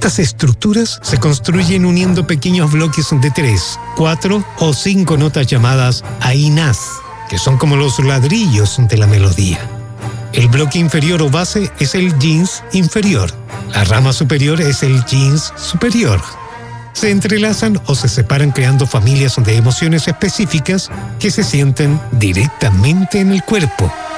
Estas estructuras se construyen uniendo pequeños bloques de 3, 4 o 5 notas llamadas ainás, que son como los ladrillos de la melodía. El bloque inferior o base es el jins inferior. La rama superior es el jins superior. Se entrelazan o se separan creando familias de emociones específicas que se sienten directamente en el cuerpo.